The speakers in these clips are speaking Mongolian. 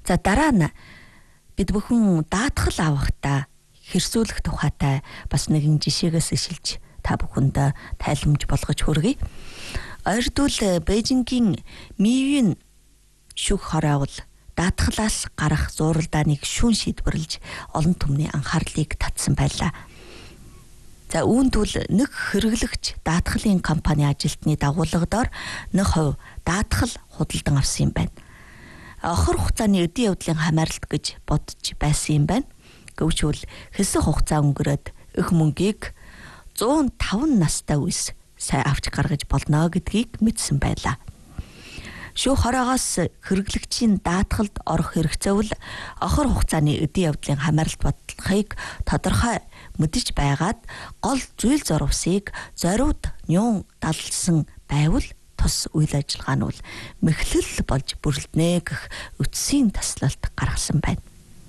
За дараа нь бид бүхэн даатгал авахдаа хэрсүүлэх тухайтай бас нэгэн жишээгээс шилж та бүхэнд тайлбарж болгож хүргэе. Ойрдвол Бээжингийн Мивийн шүүх хороогол даатгалаас гарах зууралдааныг шүүн шийдвэрлэж олон түмний анхаарлыг татсан байлаа. За үүнд бол нэг хэрэглэгч даатгалын компани ажилтны дагуулгадоор 1% даатгал худалдан авсан юм байна. Охир хугацааны эдийн явдлын хамааралт гэж бодож байсан юм байна. Гэвч хэсэг хугацаа өнгөрөөд их мөнгийг 105 настай үес сайн авч гаргаж болно гэдгийг мэдсэн байлаа. Шүүх хороогоос хэрэглэгчийн даатгалд орох хэрэгцээ бол охир хугацааны эдийн явдлын хамааралт бодлогыг тодорхой мэдэж байгаад гол зүйл зурвсыг зориуд нюун далсан байвал тус үйл ажиллагаа нь мэхлэл болж бүрэлдэнэ гэх үтсийн таслалт гаргасан байна.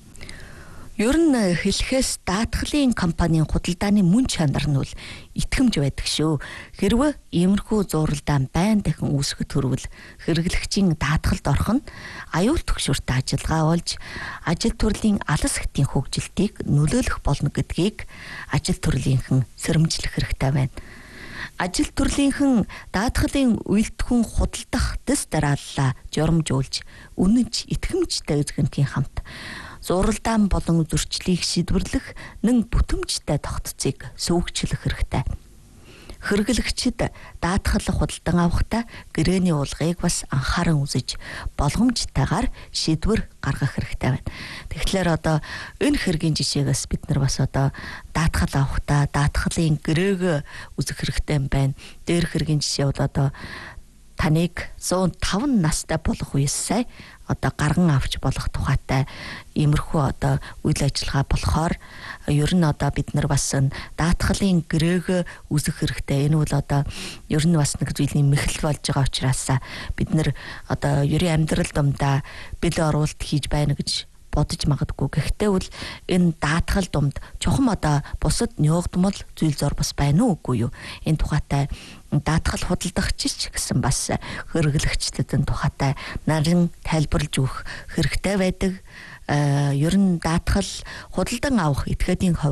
Ер нь хэлэхээс даатгалын компанийн худалдааны мөн чанар нь итгэмж байдаг шүү. Хэрвээ иймэрхүү зууралдаан байн дахин үүсгэхэд хүрвэл хэрэглэгчийн даатгалд орох нь аюул түгшүүртэй ажиллагаа болж ажил төрлийн алс хэтийн хөгжилтийг нөлөөлөх болно гэдгийг ажил төрлийнхэн сэрэмжлэх хэрэгтэй байна. Ажил төрлийнхэн даатгалын үйлдэлхүүн худалдах дэс дарааллаа журамжуулж үнэнч итгэмжтэй эзэгэнтийн хамт зууралдаан болон зөрчлийг шийдвэрлэх нэг бүтэмжтэй тогтцыг сүүгчлэх хэрэгтэй. Хэрэглэгчид даатгал худалдан авахдаа гэрээний уулгыг бас анхааран үзэж болгоомжтойгоор шийдвэр гаргах хэрэгтэй байна. Тэгэхээр энэ хэргийн жишээгээс бид нар бас даатгал авахдаа даатгалын гэрээг үзэх хэрэгтэй юм байна. Дээр хэргийн жишээ бол таныг 105 настай болох үеэсээ гарган авч болох тухайтай иймэрхүү үйл ажиллагаа болохоор ер нь бид нар бас даатгалын гэрээг үзэх хэрэгтэй. Энэ бол ер нь бас нэг зүйлийн мэхэл болж байгаа учраас бид нар ерийн амьдрал дундаа бэл оруулалт хийж байна гэж бодож магадгүй. Гэхдээ энэ даатгал дунд чухам бусад нёгдмол зүйл зор бас байна уу үгүй юу? Энэ тухайтай даатгал худалдагч гэсэн бас хэрэглэгчдэд тухайтай нарийн тайлбарлаж өгөх хэрэгтэй байдаг. Ер нь даатгал худалдан авах этгээдийн